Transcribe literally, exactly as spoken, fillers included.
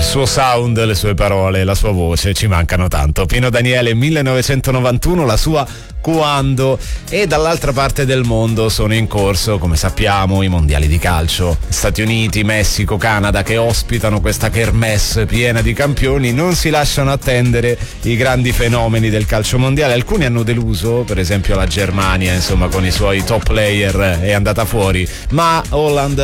suo sound, le sue parole, la sua voce ci mancano tanto. Pino Daniele, millenovecentonovantuno, la sua Quando. E dall'altra parte del mondo sono in corso, come sappiamo, i mondiali di calcio. Stati Uniti, Messico, Canada, che ospitano questa kermesse piena di campioni, non si lasciano attendere i grandi fenomeni del calcio mondiale. Alcuni hanno deluso, per esempio la Germania, insomma, con i suoi top player è andata fuori, ma Holland